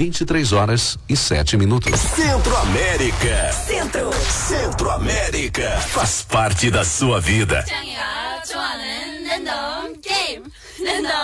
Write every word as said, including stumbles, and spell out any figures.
vinte e três horas e sete minutos. Centro-América. Centro. Centro-América. Faz parte da sua vida.